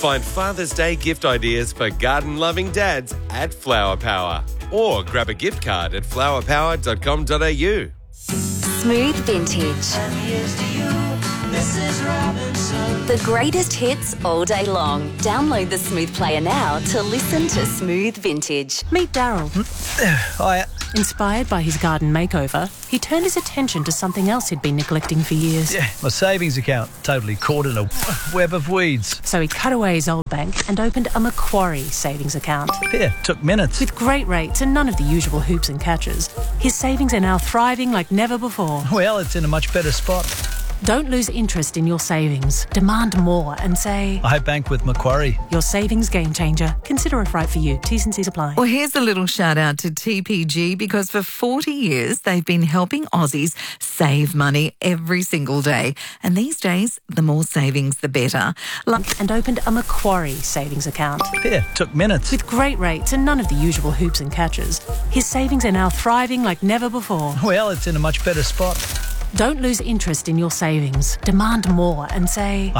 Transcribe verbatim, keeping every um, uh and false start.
Find Father's Day gift ideas for garden-loving dads at Flower Power. Or grab a gift card at flower power dot com dot a u. Smooth Vintage. And here's to you, Missus Robinson. The greatest hits all day long. Download the Smooth Player now to listen to Smooth Vintage. Meet Daryl. Hiya. Inspired by his garden makeover, he turned his attention to something else he'd been neglecting for years. Yeah, my savings account, totally caught in a web of weeds. So he cut away his old bank and opened a Macquarie savings account. Yeah, took minutes. With great rates and none of the usual hoops and catches, his savings are now thriving like never before. Well, it's in a much better spot. Don't lose interest in your savings. Demand more and say, I bank with Macquarie. Your savings game changer. Consider if right for you. T's and C's apply. Well, here's a little shout out to T P G because for forty years they've been helping Aussies save money every single day. And these days, the more savings, the better. Like- and opened a Macquarie savings account. Yeah, took minutes. With great rates and none of the usual hoops and catches, his savings are now thriving like never before. Well, it's in a much better spot. Don't lose interest in your savings. Demand more and say,